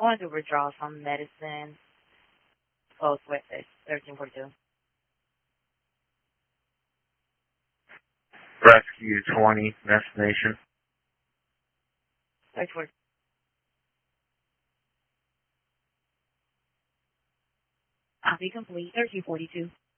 going to withdraw some medicine. Close with it. 1342. Rescue 20, destination. 1342. Copy complete. 1342.